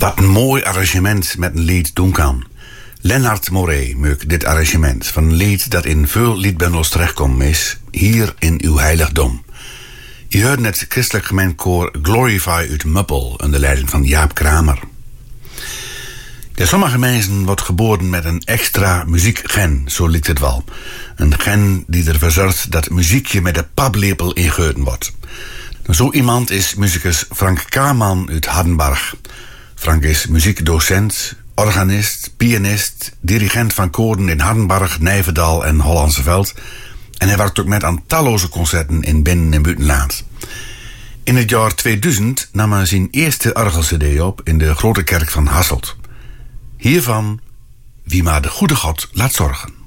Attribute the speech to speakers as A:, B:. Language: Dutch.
A: Dat een mooi arrangement met een lied doen kan. Lennart Moré maakt dit arrangement van een lied dat in veel liedbundels terechtkomt is, hier in uw heiligdom. Je hoort net christelijk gemeenkoor Glorify uit Muppel onder leiding van Jaap Kramer. Ja, sommige mensen wordt geboren met een extra muziekgen, zo lijkt het wel. Een gen die ervoor zorgt dat muziekje met de paplepel ingegoten wordt. Zo iemand is muzikus Frank Kaman uit Hardenberg. Frank is muziekdocent, organist, pianist, dirigent van koren in Hardenberg, Nijverdal en Hollandseveld. En hij werkt ook met aan talloze concerten in binnen- en buitenland. In het jaar 2000 nam hij zijn eerste orgel-cd op in de Grote Kerk van Hasselt. Hiervan Wie maar de goede God laat zorgen.